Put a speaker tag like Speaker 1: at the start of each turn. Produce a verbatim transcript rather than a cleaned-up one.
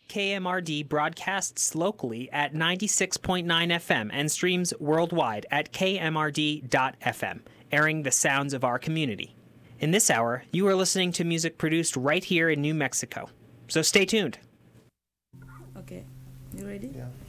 Speaker 1: K M R D broadcasts locally at ninety-six point nine F M and streams worldwide at K M R D dot F M, airing the sounds of our community. In this hour, you are listening to music produced right here in New Mexico. So stay tuned.
Speaker 2: Okay, you ready?
Speaker 3: Yeah.